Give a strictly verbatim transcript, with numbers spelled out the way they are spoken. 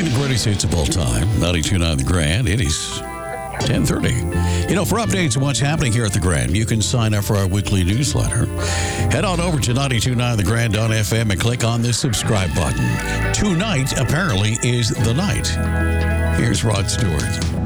Playing the greatest hits of all time, ninety-two point nine The Grand. It is ten thirty. You know, for updates on what's happening here at The Grand, you can sign up for our weekly newsletter. Head on over to ninety-two point nine the grand dot f m and click on the subscribe button. Tonight, apparently, is the night. Here's Rod Stewart.